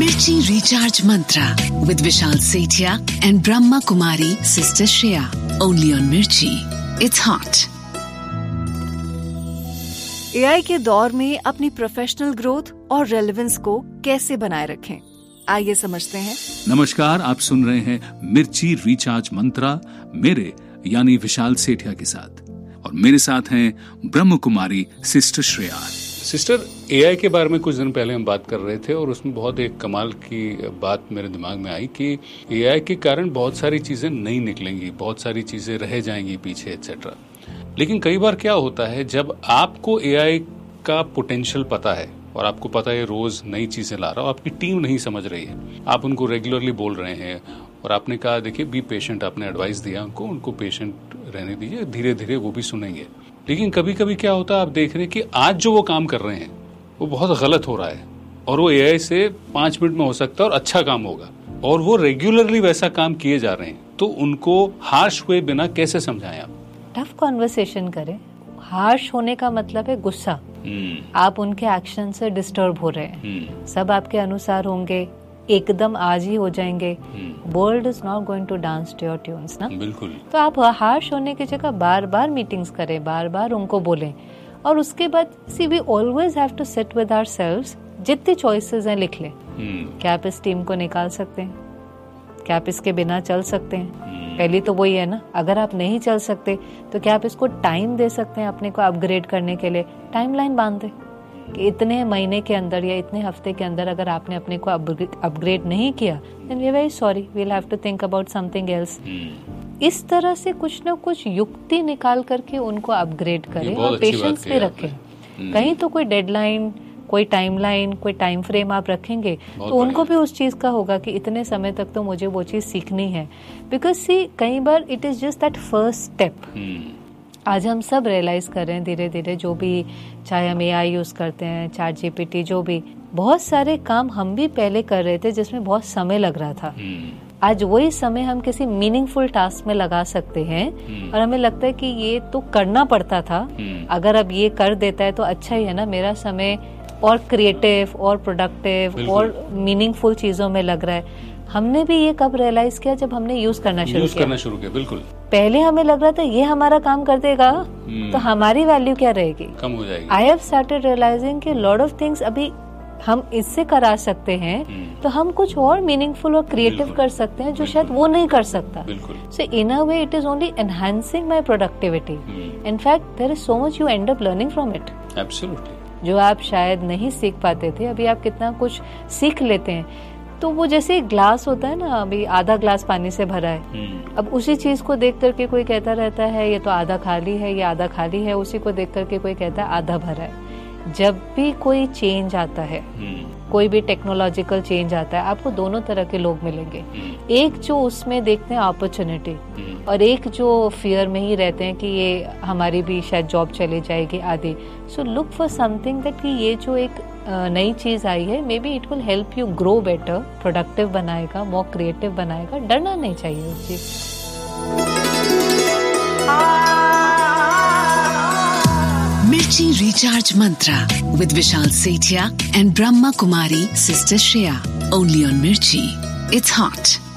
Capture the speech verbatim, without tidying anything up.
Mirchi Recharge Mantra with Vishal Sethia and Brahma Kumari Sister Shreya. Only on Mirchi. It's hot. AI के दौर में अपनी professional growth और relevance को कैसे बनाए रखें, आइए समझते हैं। नमस्कार, आप सुन रहे हैं मिर्ची रिचार्ज मंत्रा मेरे यानी विशाल सेठिया के साथ, और मेरे साथ हैं Brahma Kumari sister Shreya. Sister, AI के बारे में कुछ दिन पहले हम बात कर रहे थे और उसमें बहुत एक कमाल की बात मेरे दिमाग में आई कि एआई के कारण बहुत सारी चीजें नहीं निकलेंगी, बहुत सारी चीजें रह जाएंगी पीछे एक्सेट्रा। लेकिन कई बार क्या होता है, जब आपको एआई का पोटेंशियल पता है और आपको पता है रोज नई चीजें ला रहा हो, आपकी टीम नहीं समझ रही है, आप उनको रेगुलरली बोल रहे हैं और आपने कहा देखिए बी पेशेंट, आपने एडवाइस दिया उनको उनको पेशेंट रहने दीजिए, धीरे धीरे वो भी सुनेंगे। लेकिन कभी कभी क्या होता है, आप देख रहे हैं कि आज जो वो काम कर रहे हैं वो बहुत गलत हो रहा है और वो एआई से पांच मिनट में हो सकता है और अच्छा काम होगा, और वो रेगुलरली वैसा काम किए जा रहे हैं, तो उनको हार्श हुए बिना कैसे समझाएं आप? टफ कॉन्वर्सेशन करें। हार्श होने का मतलब है गुस्सा। आप उनके एक्शन से डिस्टर्ब हो रहे हैं, सब आपके अनुसार होंगे, एकदम आज ही हो जाएंगे। World is not going to dance to your tunes ना, बिल्कुल। तो आप हार्श होने की जगह बार बार मीटिंग्स करें, बार बार उनको बोलें, और उसके बाद सी we always have to sit with ourselves. जितनी चॉइसेस हैं लिख लें। क्या आप इस टीम को निकाल सकते हैं? क्या आप इसके बिना चल सकते हैं? पहली तो वही है ना, अगर आप नहीं चल सकते तो क्या आप इसको टाइम दे सकते हैं अपने को अपग्रेड करने के लिए? टाइमलाइन बांध दें कि इतने महीने के अंदर या इतने हफ्ते के अंदर अगर आपने अपने को अपग्रेड नहीं किया, then we are very sorry, we will have to think about something else. इस तरह से कुछ ना कुछ युक्ति निकाल करके उनको अपग्रेड करें और पेशेंस भी रखें। कहीं तो कोई डेडलाइन, कोई टाइमलाइन, कोई टाइम फ्रेम आप रखेंगे तो उनको भी उस चीज का होगा कि इतने समय तक तो मुझे वो चीज सीखनी है। बिकॉज सी, कई बार it is just that first step. आज हम सब रियलाइज कर रहे हैं धीरे धीरे, जो भी, चाहे हम एआई यूज करते हैं, चैट जीपीटी, जो भी, बहुत सारे काम हम भी पहले कर रहे थे जिसमें बहुत समय लग रहा था। आज वही समय हम किसी मीनिंगफुल टास्क में लगा सकते हैं और हमें लगता है कि ये तो करना पड़ता था, अगर अब ये कर देता है तो अच्छा ही है ना, मेरा समय और क्रिएटिव और प्रोडक्टिव और मीनिंगफुल चीजों में लग रहा है। हमने भी ये कब रियलाइज किया? जब हमने यूज करना शुरू यूज किया करना शुरू किया बिल्कुल। पहले हमें लग रहा था ये हमारा काम कर देगा तो हमारी वैल्यू क्या रहेगी, कम हो जाएगी। आई हैव स्टार्टेड रियलाइजिंग कि लॉट ऑफ थिंग्स अभी हम इससे करा सकते हैं तो हम कुछ और मीनिंगफुल और क्रिएटिव कर सकते हैं जो शायद वो नहीं कर सकता। सो इन अ way it is only enhancing my productivity. In fact there is so much you and up learning from it. Absolutely. जो आप शायद नहीं सीख पाते थे, अभी आप कितना कुछ सीख लेते हैं। तो वो जैसे एक ग्लास होता है ना, अभी आधा ग्लास पानी से भरा है, अब उसी चीज को देख करके कोई कहता रहता है ये तो आधा खाली है, ये आधा खाली है, उसी को देख करके कोई कहता है आधा भरा है। जब भी कोई चेंज आता है, कोई भी टेक्नोलॉजिकल चेंज आता है, आपको दोनों तरह के लोग मिलेंगे। एक जो उसमें देखते हैं अपॉर्चुनिटी, और एक जो फियर में ही रहते हैं कि ये हमारी भी शायद जॉब चली जाएगी आदि। So look for something that कि ये जो एक नई चीज आई है, may be it will help you grow better, productive बनाएगा, मोर क्रिएटिव बनाएगा। डरना नहीं चाहिए उस चीज। Mirchi Recharge Mantra with Vishal Sethia and Brahma Kumari Sister Shreya. Only on Mirchi. It's hot.